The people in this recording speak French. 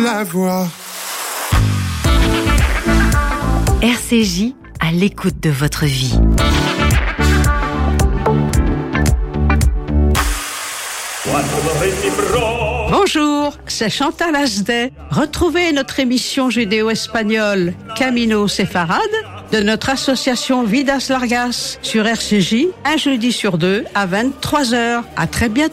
la voix. RCJ, à l'écoute de votre vie. Bonjour, c'est Chantal Asdet. Retrouvez notre émission judéo-espagnole Camino Séfarade de notre association Vidas Largas sur RCJ, un jeudi sur deux à 23h. À très bientôt.